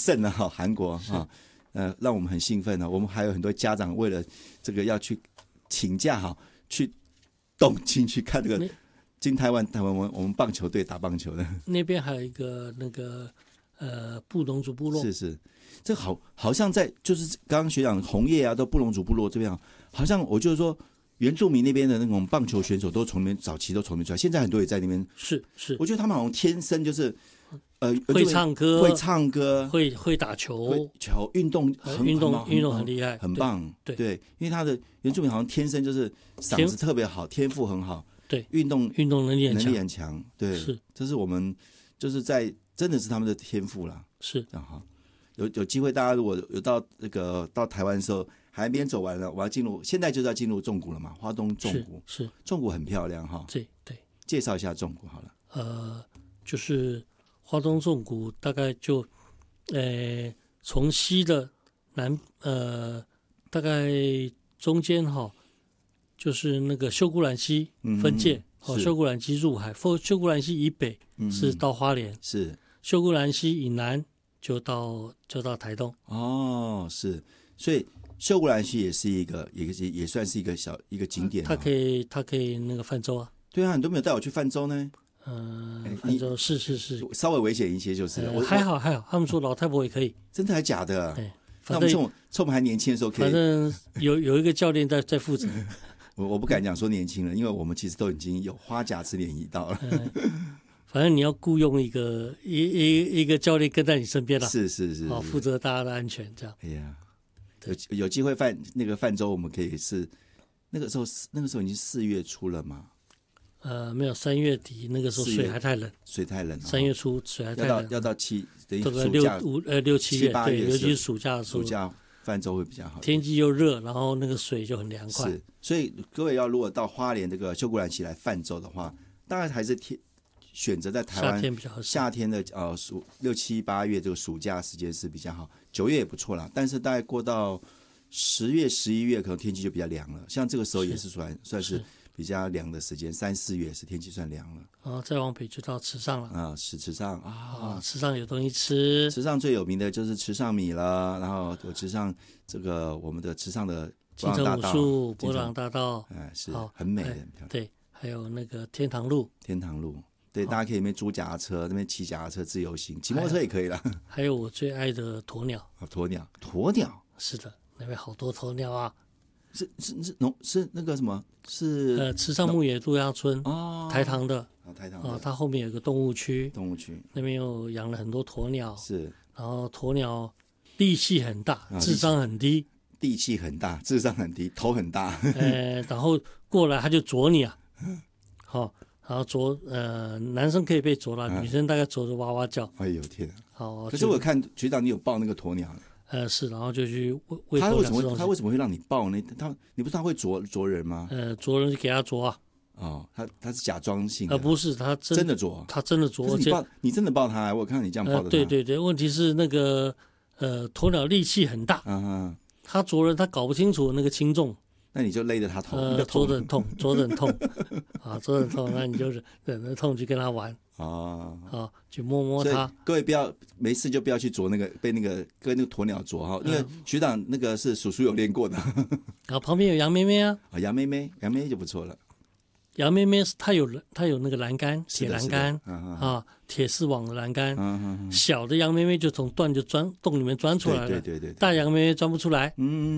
胜了韩国让我们很兴奋我们还有很多家长为了这个要去请假去东京去看这个金台湾我们棒球队打棒球的。 那边还有一个那个布农族部落， 是，这好像在就是刚刚学长红叶到布农族部落这边好像我就是说原住民那边的那种棒球选手都从那边早期都从那边出来，现在很多也在那边。 是， 我觉得他们好像天生就是会唱歌，会打球， 运动很厉害， 很棒。 对， 因为他的原住民好像天生就是嗓子特别好，天赋很好， 对， 运动能力很强，对， 是， 这是我们就是真的是他们的天赋啦。 是， 好，有机会大家如果有到台湾的时候，海岸边走完了，我要现在就是要进入纵谷了嘛，花东纵谷是纵谷很漂亮对，介绍一下纵谷好了。 就是花东纵谷大概就从西的南大概中间就是那个秀姑峦溪分界秀姑峦溪入海，秀姑峦溪以北是到花莲， 是秀姑峦溪以南就到台东。 是，所以秀姑峦溪也是也算是一个景点。 它可以那个泛舟啊。 对啊，你都没有带我去泛舟呢。 泛舟是稍微危险一些就是了。 还好，他们说老太婆也可以。 真的还假的？那我们趁我们还年轻的时候可以。 反正有一个教练在负责。 我不敢讲说年轻人，因为我们其实都已经有花甲之年已到了。 反正你要雇佣一个教练跟在你身边了。 是， 负责大家的安全这样。 哎呀，有機會泛舟，我們可以是那個時候已經4月初了嘛？ 沒有，3月底那個時候水還太冷，3月初水還太冷， 要到等於暑假 6、7月， 對， 尤其是暑假的時候， 暑假泛舟會比較好， 天氣又熱，然後那個水就很涼快。 是，所以各位如果到花蓮這個秀姑峦溪來泛舟的話，當然還是選擇在台灣夏天的6、7、8月這個暑假時間是比較好，9月也不錯啦，但是大概過到10月、11月可能天氣就比較涼了，像這個時候也是算是比較涼的時間，3、4月是天氣算涼了。 再往北就到池上了。 池上池上有東西吃。 池上最有名的就是池上米了，然後有池上這個我們的池上的金城武術、伯朗大道， 是很美的，很漂亮。 對，還有那個天堂路。對，大家可以那邊租腳踏車，那邊騎腳踏車自由行，騎摩托車也可以啦。還有我最愛的鴕鳥。 鴕鳥。是的，那邊好多鴕鳥啊。 是那個什麼？是池上牧野度假村台糖的。它後面有個動物區，那邊又養了很多鴕鳥。 是， 然後鴕鳥力氣很大，智商很低。 力氣很大，智商很低，頭很大。 然後過來他就啄你啊，然後啄男生可以被啄了，女生大概啄着哇哇叫。 哎呦天啊！可是我看學長你有抱那個鴕鳥。 是，然後就去餵他為什麼會讓你抱呢？你不是他會啄人嗎？ 啄人就給他啄啊。 他是假裝性的。 不是，他真的啄。他真的啄。 你真的抱他，我看你這樣抱着他。 對，問題是那個鴕鳥力氣很大。他啄人，他搞不清楚那個輕重。 那你就勒着他頭。 啄得很痛，啄得很痛。啄得很痛，那你就忍着痛去跟他玩。去摸摸它。 各位不要没事就不要去啄被跟那個鴕鳥啄因為學長那個是叔叔有練過的。 旁邊有楊妹妹啊。 楊妹妹就不錯了。 楊妹妹它有那個欄杆，鐵欄杆鐵絲網的欄杆。小的楊妹妹就從洞裡面鑽出來了。對，大楊妹妹鑽不出來。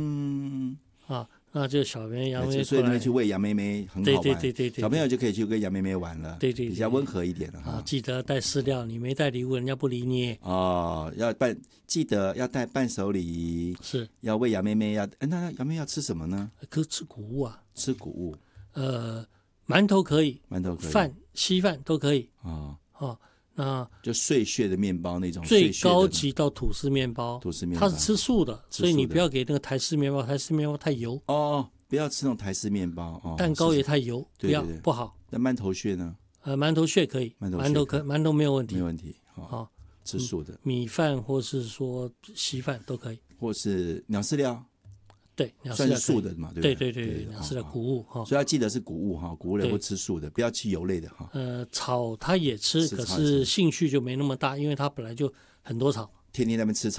那就小楊妹妹， 所以你們去餵楊妹妹很好玩。 對， 小朋友就可以去跟楊妹妹玩了。對，比較溫和一點了。 記得帶飼料，你沒帶禮物，人家不理你。 記得要帶伴手禮。是，要餵楊妹妹那楊妹妹要吃什麼呢？ 可吃穀物啊。 吃穀物。 饅頭可以，稀飯都可以。那就碎屑的麵包那種。 最高級到吐司麵包，它是吃素的，所以你不要給那個台式麵包，台式麵包太油。 不要吃那種台式麵包。 蛋糕也太油，不好。 那饅頭屑呢？ 饅頭屑可以，饅頭沒有問題。 沒問題。吃素的米飯或是說稀飯都可以， 或是鳥飼料。對，算是素的嘛，對， 鳥飼料穀物所以要記得是穀物穀物類會吃素的，不要吃油類的草它也吃，可是興趣就沒那麼大，因為它本來就很多草， 天天在那邊吃草。